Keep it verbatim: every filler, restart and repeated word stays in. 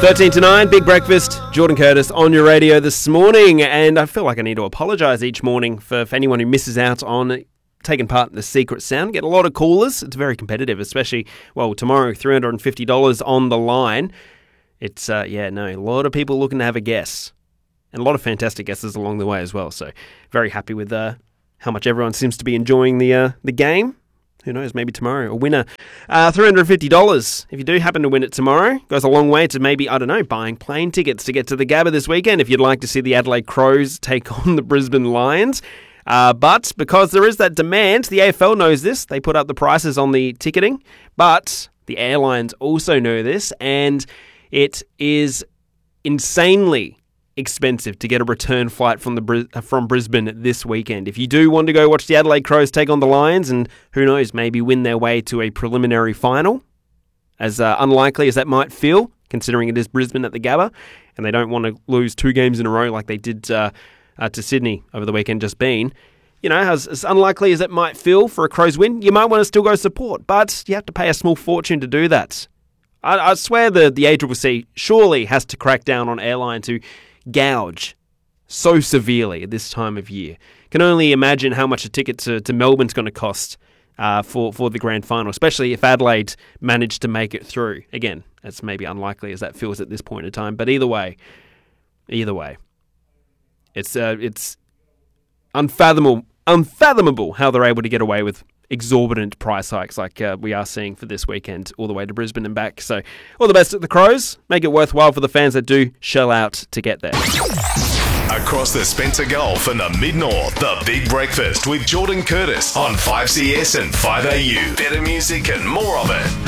thirteen to nine, Big Breakfast, Jordan Curtis on your radio this morning, and I feel like I need to apologise each morning for, for anyone who misses out on taking part in the Secret Sound. Get a lot of callers. It's very competitive, especially, well, tomorrow, three hundred fifty dollars on the line. It's, uh, yeah, no, a lot of people looking to have a guess, and a lot of fantastic guesses along the way as well, so very happy with uh, how much everyone seems to be enjoying the uh, the game. Who knows, maybe tomorrow, a winner. Uh, three hundred fifty dollars. If you do happen to win it tomorrow, goes a long way to maybe, I don't know, buying plane tickets to get to the Gabba this weekend if you'd like to see the Adelaide Crows take on the Brisbane Lions. Uh, but because there is that demand, the A F L knows this. They put up the prices on the ticketing. But the airlines also know this, and it is insanely expensive to get a return flight from the from Brisbane this weekend. If you do want to go watch the Adelaide Crows take on the Lions and, who knows, maybe win their way to a preliminary final, as uh, unlikely as that might feel, considering it is Brisbane at the Gabba, and they don't want to lose two games in a row like they did uh, uh, to Sydney over the weekend just been, you know, as, as unlikely as it might feel for a Crows win, you might want to still go support, but you have to pay a small fortune to do that. I, I swear the, the A C C C surely has to crack down on airlines who gouge so severely at this time of year. Can only imagine how much a ticket to, to Melbourne's going to cost uh, for, for the grand final, especially if Adelaide managed to make it through. Again, that's maybe unlikely as that feels at this point in time, but either way, either way, it's uh, it's unfathomable, unfathomable how they're able to get away with exorbitant price hikes like uh, we are seeing for this weekend all the way to Brisbane and back. So all the best at the Crows. Make it worthwhile for the fans that do shell out to get there. Across the Spencer Gulf and the Mid-North, the Big Breakfast with Jordan Curtis on five C S and five A U. Better music and more of it.